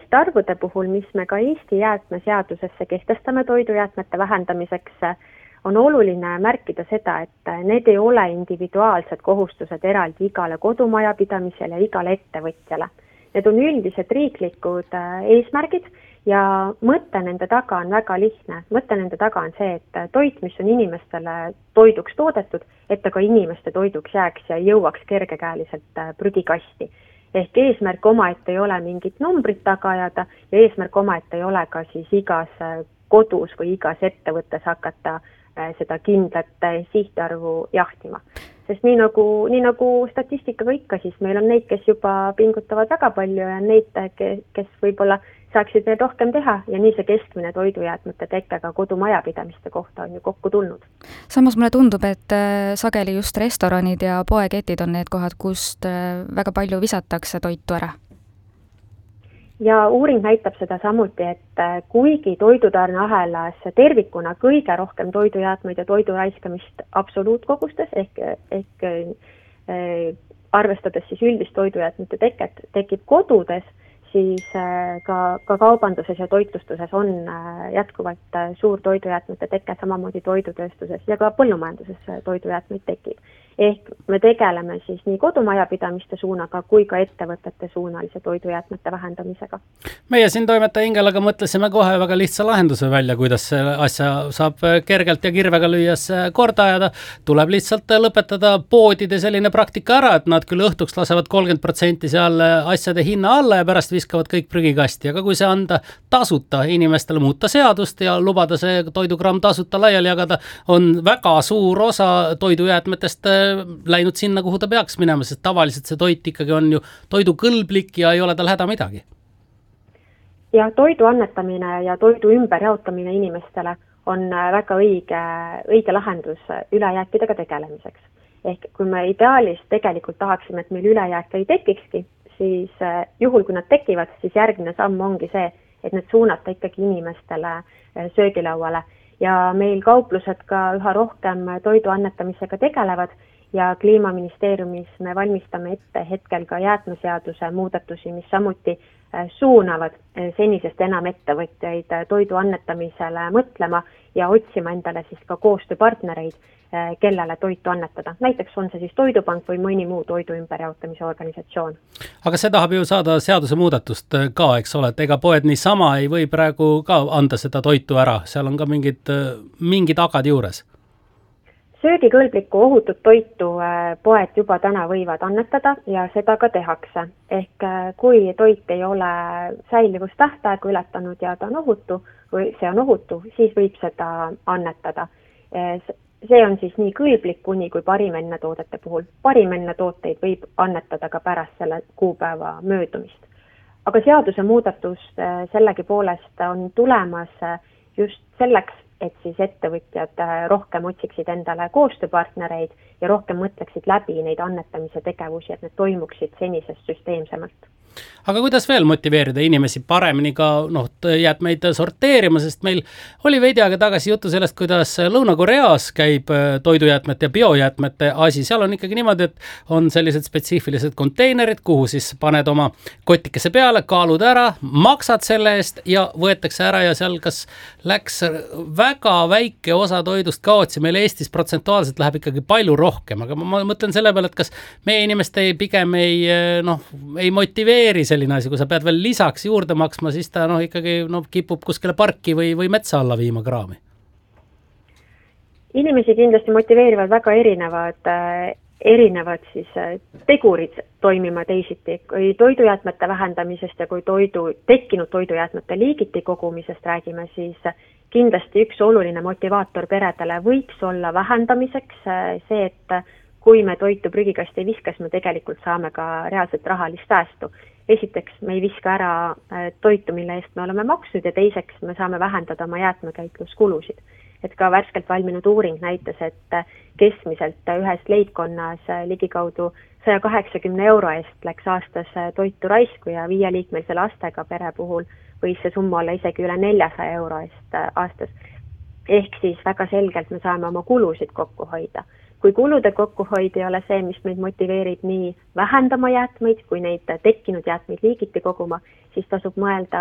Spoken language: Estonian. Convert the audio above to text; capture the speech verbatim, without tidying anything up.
sihtarvude puhul, mis me ka Eesti jäätmeseadusesse kehtestame toidujäätmete vähendamiseks, on oluline märkida seda, et need ei ole individuaalsed kohustused eraldi igale kodumajapidamisele ja igale ettevõtjale. Need on üldised riiklikud eesmärgid ja mõte nende taga on väga lihtne. Mõte nende taga on see, et toit, mis on inimestele toiduks toodetud, et ta ka inimeste toiduks jääks ja jõuaks kergekäeliselt prügikasti. Ehk eesmärk omaette ei ole mingit numbrit taga ajada ja eesmärk omaette ei ole ka siis igas kodus või igas ettevõttes hakata seda kindlat sihtarvu jahtima. Sest nii nagu, nii nagu statistikaga ikka, siis meil on neid, kes juba pingutavad väga palju ja neid, kes võib-olla saaksid veel rohkem teha ja nii see keskmine toidujäätmete tekkega kodumajapidamiste kohta on ju kokku tulnud. Samas mulle tundub, et sageli just restoranid ja poeketid on need kohad, kust väga palju visatakse toitu ära. Ja uuring näitab seda samuti, et kuigi toidutarneahelas tervikuna kõige rohkem toidujäätmeid ja toidu raiskamist absoluutkogustes ehk, ehk eh, arvestades siis üldist toidujäätmete teket tekib kodudes, siis ka, ka kaubanduses ja toitlustuses on jätkuvalt suur toidujäätmete teke, samamoodi toidutööstuses ja ka põllumajanduses toidujäätmeid tekib. Ehk me tegeleme siis nii kodumajapidamiste suunaga kui ka ettevõtete suunalise toidujäätmete vähendamisega. Meie siin toimetaja Ingelaga mõtlesime kohe väga lihtsa lahenduse välja, kuidas see asja saab kergelt ja kirvega lüües korda ajada. Tuleb lihtsalt lõpetada poodide selline praktika ära, et nad küll õhtuks lasevad kolmkümmend protsenti seal asjade hinna alla ja pärast viskavad kõik prügikasti. Aga kui see anda tasuta inimestele, muuta seadust ja lubada see toidugramm tasuta laiali jagada, on väga suur osa toidujäätmetest läinud sinna, kuhu ta peaks minema, sest tavaliselt see toit ikkagi on ju toidukõlblik ja ei ole tal häda midagi. Ja toidu annetamine ja toidu ümberjaotamine inimestele on väga õige, õige lahendus ülejääkidega tegelemiseks. Ehk kui me ideaalis tegelikult tahaksime, et meil ülejääk ei tekikski, siis juhul kui nad tekivad, siis järgmine samm ongi see, et need suunata ikkagi inimestele söögilauale. Ja meil kauplused ka üha rohkem toidu annetamisega tegelevad ja Kliimaministeeriumis me valmistame ette hetkel ka jäätmeseaduse muudatusi, mis samuti suunavad senisest enam ettevõtjaid toidu annetamisele mõtlema ja otsima endale siis ka koostööpartnereid, kellele toitu annetada. Näiteks on see siis Toidupank või mõni muu toidu ümberjaotamise organisatsioon. Aga see tahab ju saada seaduse muudatust ka, eks ole, et ega poed niisama ei või praegu ka anda seda toitu ära, seal on ka mingid, mingid agad juures. Söögikõlblikku ohutut toitu poed juba täna võivad annetada ja seda ka tehakse. Ehk kui toit ei ole säilivustähtaegu ületanud ja ta on ohutu või see on ohutu, siis võib seda annetada. See on siis nii kõlblik kuni kui parimenne toodete puhul. Parimenne tooteid võib annetada ka pärast selle kuupäeva möödumist. Aga seaduse muudatus sellegi poolest on tulemas just selleks, et siis ettevõtjad rohkem otsiksid endale koostööpartnereid ja rohkem mõtleksid läbi neid annetamise tegevusi, et need toimuksid senisest süsteemsemalt. Aga kuidas veel motiveerida inimesi paremini ka noh, jäätmeid sorteerima, sest meil oli veidi aega tagasi juttu sellest, kuidas Lõuna-Koreas käib toidujäätmete ja biojäätmete asi. Seal on ikkagi niimoodi, et on sellised spetsiifilised konteinerid, kuhu siis paned oma kotikese peale, kaalud ära, maksad selle eest ja võetakse ära ja seal kas läks väga väike osa toidust kaotsi. Meil Eestis protsentuaalselt läheb ikkagi palju rohkem, aga ma mõtlen selle peale, et kas meie inimeste ei, pigem ei, noh, ei motiveeri selline asi, kui sa pead veel lisaks juurde maksma, siis ta noh, ikkagi noh, kipub kuskile parki või, või metsa alla viima kraami. Inimesi kindlasti motiveerivad väga erinevad, erinevad siis tegurid toimima teisiti. Kui toidujäätmete vähendamisest ja kui toidu, tekkinud toidujäätmete liigiti kogumisest räägime, siis kindlasti üks oluline motivaator peredele võiks olla vähendamiseks see, et kui me toitu prügikasti ei viskas, me tegelikult saame ka reaalselt rahalist säästu. Esiteks me ei viska ära toitu, mille eest me oleme maksnud ja teiseks me saame vähendada oma jäätmekäitluskulusid. Et ka värskelt valminud uuring näitas, et keskmiselt ühes leibkonnas ligikaudu saja kaheksakümne euro eest läks aastas toitu raisku ja viieliikmelise lastega pere puhul võis see summa olla isegi üle neljasaja euro eest aastas. Ehk siis väga selgelt me saame oma kulusid kokku hoida. Kui kulude kokkuhoid ei ole see, mis meid motiveerib nii vähendama jäätmeid, kui neid tekkinud jäätmeid liigiti koguma, siis tasub mõelda